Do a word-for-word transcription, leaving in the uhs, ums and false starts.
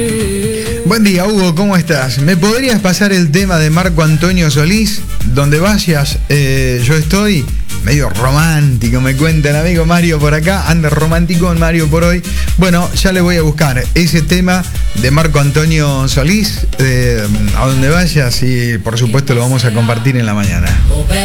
Buen día, Hugo, ¿cómo estás? ¿Me podrías pasar el tema de Marco Antonio Solís? Donde vayas, eh, yo estoy medio romántico, me cuenta el amigo Mario por acá. Anda romántico en Mario por hoy. Bueno, ya le voy a buscar ese tema de Marco Antonio Solís, eh, a donde vayas, y por supuesto lo vamos a compartir en la mañana.